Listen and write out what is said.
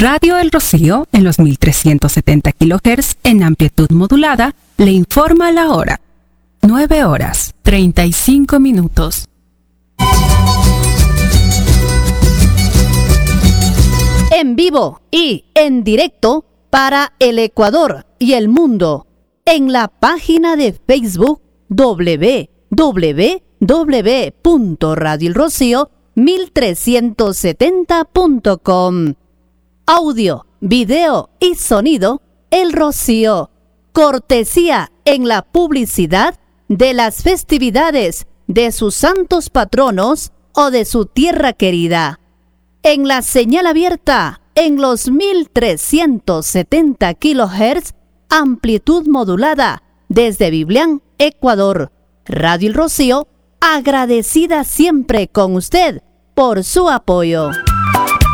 Radio El Rocío, en los 1370 kHz en amplitud modulada, le informa la hora. 9:35. En vivo y en directo para el Ecuador y el mundo, en la página de Facebook www.radioelrocío1370.com. Audio, video y sonido El Rocío. Cortesía en la publicidad de las festividades de sus santos patronos o de su tierra querida. En la señal abierta en los 1370 kHz, amplitud modulada desde Biblián, Ecuador. Radio El Rocío, agradecida siempre con usted por su apoyo.